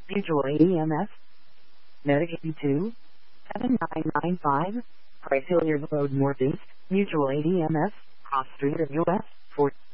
Mutual ADMS. Medicaid 2. 7995. Price Hilliard Road Northeast. Mutual ADMS. Cross Street of US. 4.